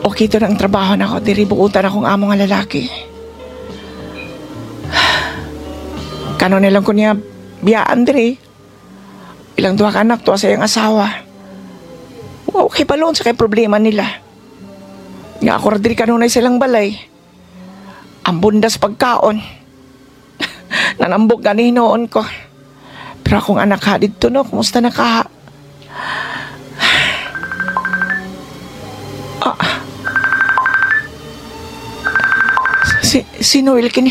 okay to ng trabaho na ako, diri buutan akong amo nga lalaki. Kano nilang ko niya biyaan diri. Ilang duha ka anak, tuwa sa iyang asawa. Okay palon sa kay problema nila. Nga ako ra diri kanunay silang balay. Ang bundas pagkaon. Nanambog gani noon ko. Pero akong anak ha dito no, kumusta na ka? Si Noel kini.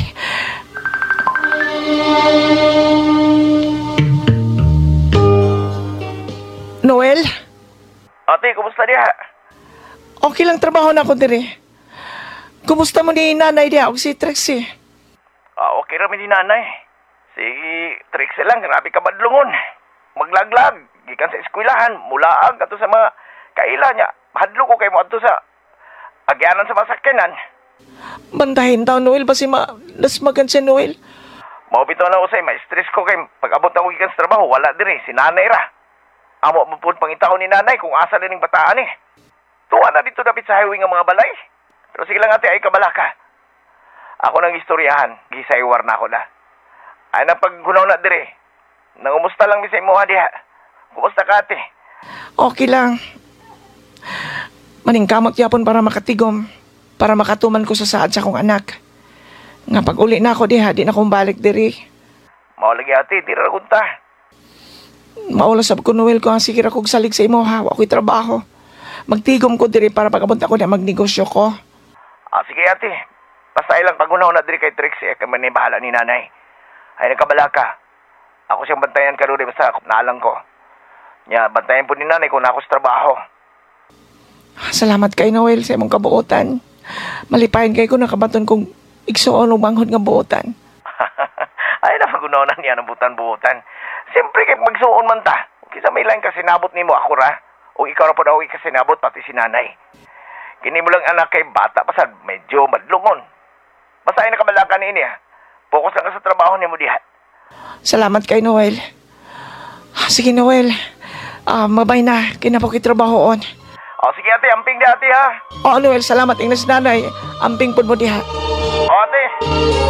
Noel? Ate, kumusta diha? Okay lang trabaho na ako diri. Kumusta mo ni nanay diha og si Trixie? Okay rami ni nanay. Si Trixie lang, grabe ka madlungon. Maglaglag, gikan sa eskwelahan, mulaag ato sa mga kaila niya. Hadlo ko kay mo ato sa agyanan sa masakyanan. Bandahin daw Noel basi nasmagan si Noel. Mao bitaw na usay, may stress ko kay pag-abot ako gikan sa trabaho, wala diri si nanay ra. Amo mo pud pangitaw ni nanay kung asa din ning bataan eh. Tuwa na dito dapit sa highway nga mga balay. Pero sige lang ate, ay kabalaka. Ako nang istoryahan, gisaywar na ako na. Ay na paggunaw na dire. Nangumusta lang mi sa imo diha. Kumusta ka ate? Okay lang. Maningkamot yapon para makatigom. Para makatuman ko sa saad sa akong anak. Nga pag uli na ako diha, di na akong balik diri. Maulagi ate, di ra gunta. Maula sab ko Noel ko ang sikira kog salig sa imo ha. Ako'y trabaho. Magtigom ko diri para pagabot ako na magnegosyo ko. Sige ate. Basta ilang pagunaw na diri kay Trixie, kay man bahala ni nanay. Ay nagkabalaka. Ako siyang bantayan karuri basta naalang ko. Nya, bantayan po ni nanay kung ako sa trabaho. Salamat kay Noel sa imong kabuotan. Malipayan kay ko nakabaton kong igsuon o manghod nga buotan. Ay na pagunaw na niya ng butan-butan. Siyempre kay magsuon man ta. Kisa may lang kasi nabot ni mo ako ra. O ikaw na po daw kasi nabot pati si nanay. Kini mo lang anak kay bata pasad medyo madlungon. Basta ay nakabalaka ni ini ha. Focus lang ka sa trabaho ni mo diha. Salamat kay Noel. Sige Noel. Mabay na. Kinapakitrabahoon. Sige ate, amping di ate ha. Noel, salamat ingnas nanay. Amping pud mo diha. Ate.